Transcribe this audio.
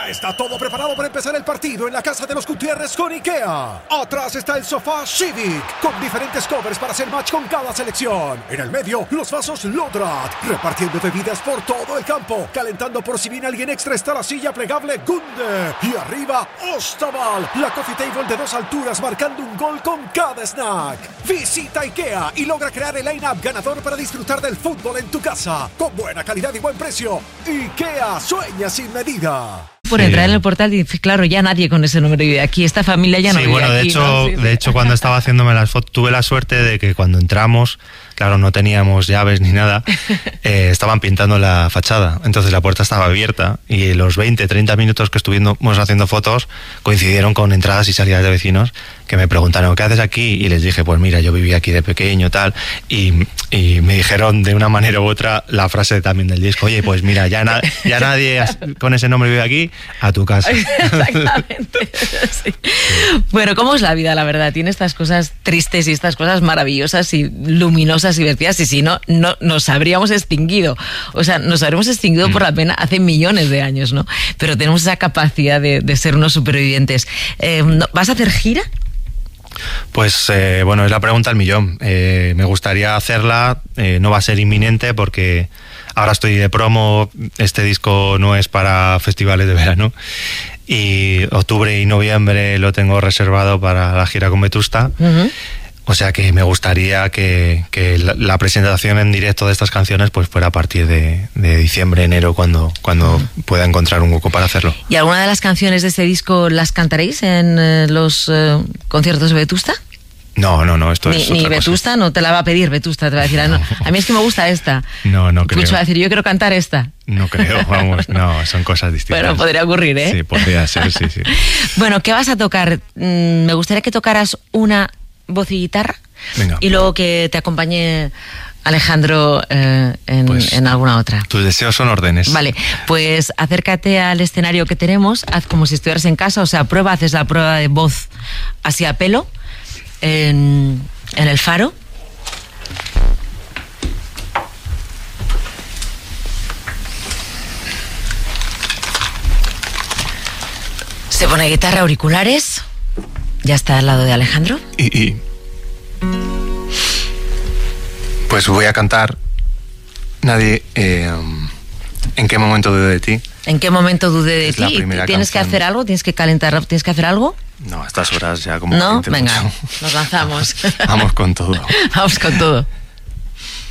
Ya está todo preparado para empezar el partido en la casa de los Gutiérrez con IKEA. Atrás está el sofá Civic, con diferentes covers para hacer match con cada selección. En el medio, los vasos Lodrat, repartiendo bebidas por todo el campo. Calentando por si viene alguien extra está la silla plegable Gunde. Y arriba, Ostaval, la coffee table de 2 alturas marcando un gol con cada snack. Visita IKEA y logra crear el line-up ganador para disfrutar del fútbol en tu casa. Con buena calidad y buen precio. IKEA, sueña sin medida. Por entrar en el portal y dices, claro, ya nadie con ese nombre vive aquí, esta familia ya no vive aquí. Sí, bueno, de hecho, cuando estaba haciéndome las fotos, tuve la suerte de que cuando entramos, claro, no teníamos llaves ni nada, estaban pintando la fachada, entonces la puerta estaba abierta y los 20-30 minutos que estuvimos haciendo fotos coincidieron con entradas y salidas de vecinos que me preguntaron, ¿qué haces aquí? Y les dije, pues mira, yo viví aquí de pequeño, tal, y me dijeron de una manera u otra la frase también del disco, oye, pues mira, ya nadie con ese nombre vive aquí, a tu casa. Exactamente. Sí. Bueno, ¿cómo es la vida, la verdad? Tiene estas cosas tristes y estas cosas maravillosas y luminosas y divertidas, y si no nos habríamos extinguido. O sea, nos habríamos extinguido por la pena hace millones de años, ¿no? Pero tenemos esa capacidad de ser unos supervivientes. ¿Vas a hacer gira? Pues bueno, es la pregunta al millón. Me gustaría hacerla, no va a ser inminente porque ahora estoy de promo, este disco no es para festivales de verano y octubre y noviembre lo tengo reservado para la gira con Vetusta. Uh-huh. O sea que me gustaría que la presentación en directo de estas canciones pues fuera a partir de diciembre, enero, cuando pueda encontrar un hueco para hacerlo. ¿Y alguna de las canciones de este disco las cantaréis en los conciertos de Vetusta? No, esto es otra ni Vetusta cosa. No te la va a pedir Vetusta, te va a decir, no, a mí es que me gusta esta. No creo. Pucho va a decir, yo quiero cantar esta. No creo, vamos, no, son cosas distintas. Bueno, podría ocurrir, ¿eh? Sí, podría ser, sí. Bueno, ¿qué vas a tocar? Me gustaría que tocaras una voz y guitarra. Venga. Y luego que te acompañe Alejandro en alguna otra. Tus deseos son órdenes. Vale, pues acércate al escenario que tenemos, haz como si estuvieras en casa, o sea, haces la prueba de voz así a pelo en el Faro. Se pone guitarra, auriculares. Ya está al lado de Alejandro. Y pues voy a cantar Nadie. ¿En qué momento dudé de ti? ¿En qué momento dudé de ti? ¿Tienes que hacer algo? ¿Tienes que calentar? ¿Tienes que hacer algo? No, a estas horas ya como... No, venga, nos lanzamos. Vamos con todo. Vamos con todo.